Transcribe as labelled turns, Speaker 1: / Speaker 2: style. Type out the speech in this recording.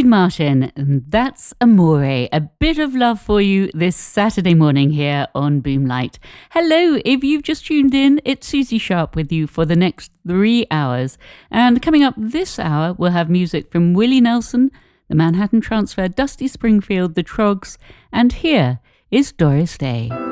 Speaker 1: Dean Martin, and that's Amore. A bit of love for you this Saturday morning here on Boomlight. Hello, if you've just tuned in, it's Susie Sharp with you for the next 3 hours. And coming up this hour, we'll have music from Willie Nelson, the Manhattan Transfer, Dusty Springfield, the Troggs, and here is Doris Day.